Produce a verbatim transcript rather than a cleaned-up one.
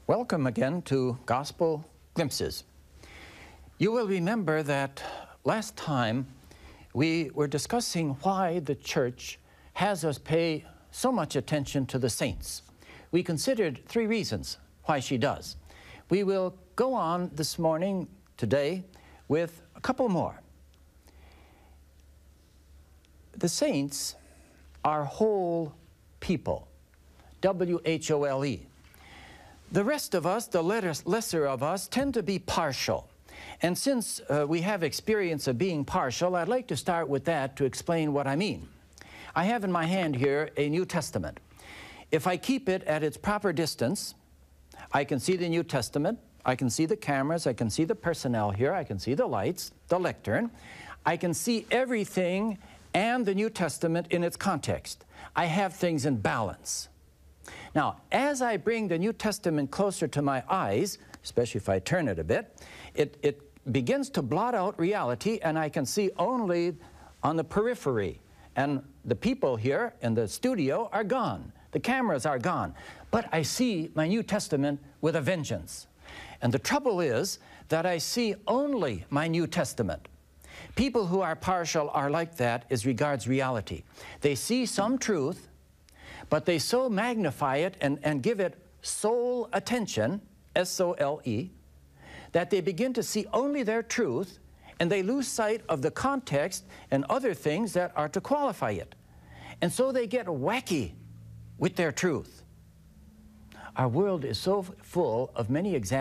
Welcome again to Gospel Glimpses. You will remember that last time we were discussing why the church has us pay so much attention to the saints. We considered three reasons why she does. We will go on this morning, today, with a couple more. The saints are whole people, W H O L E. The rest of us, the lesser of us, tend to be partial. And since uh, we have experience of being partial, I'd like to start with that to explain what I mean. I have in my hand here a New Testament. If I keep it at its proper distance, I can see the New Testament, I can see the cameras, I can see the personnel here, I can see the lights, the lectern. I can see everything and the New Testament in its context. I have things in balance. Now, as I bring the New Testament closer to my eyes, especially if I turn it a bit, it, it begins to blot out reality, and I can see only on the periphery. And the people here in the studio are gone. The cameras are gone. But I see my New Testament with a vengeance. And the trouble is that I see only my New Testament. People who are partial are like that as regards reality. They see some truth, but they so magnify it and, and give it sole attention, S O L E, that they begin to see only their truth, and they lose sight of the context and other things that are to qualify it. And so they get wacky with their truth. Our world is so full of many examples